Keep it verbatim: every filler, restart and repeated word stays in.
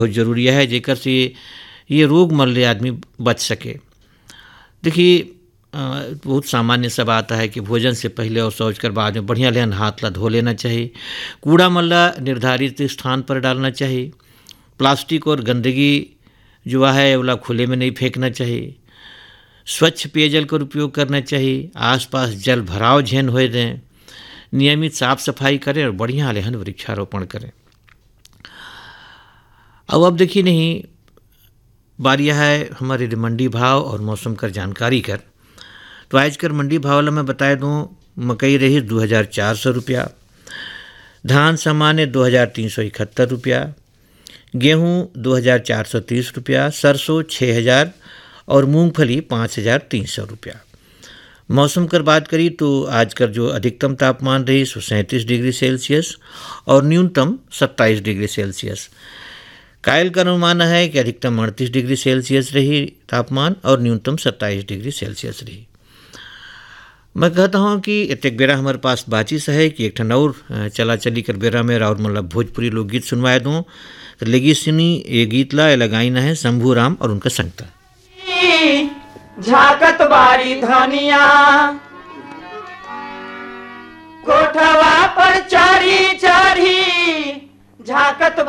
बहुत जरूरी है जेकर से ये रोग मरले आदमी बच सके। देखिए अ, बहुत सामान्य सा बात है कि भोजन से पहले और शौच कर बाद में बढ़िया लेन हाथ ला धो लेना चाहिए। कूड़ा मल्ला निर्धारित स्थान पर डालना चाहिए। प्लास्टिक और गंदगी जो है वाला खुले में नहीं फेंकना चाहिए। स्वच्छ पेयजल का उपयोग करना चाहिए। आसपास जल भराव झेन हो दें। नियमित साफ सफाई करें और बढ़िया लेहन वृक्षारोपण करें। अब अब देखिए नहीं बारी है हमारे मंडी भाव और मौसम कर जानकारी कर। तो आज कर मंडी भाव वाला मैं बता दूं, मकई रही दो हज़ार चार सौ रुपया, धान सामान्य दो हज़ार तीन सौ इकहत्तर रुपया, गेहूं दो हज़ार चार सौ तीस रुपया, सरसों छः हज़ार और मूंगफली पाँच हज़ार तीन सौ रुपया। मौसम कर बात करी तो आज कर जो अधिकतम तापमान रही सो सैंतीस डिग्री सेल्सियस और न्यूनतम सत्ताईस डिग्री सेल्सियस। कायल का अनुमान है कि अधिकतम अड़तीस डिग्री सेल्सियस रही तापमान और न्यूनतम सत्ताईस डिग्री सेल्सियस रही। मैं कहता हूँ कि एक बेरा हमारे पास बातचीत है कि एक ठन और चला चली कर बेरा में और मतलब भोजपुरी लोकगीत सुनवाए दूँ। तो लेगी सुनी ये गीत ला लगाई ना है शंभू राम और उनका संगता। झाकत बारी धनिया कोठवा पर चारी चारी झाकत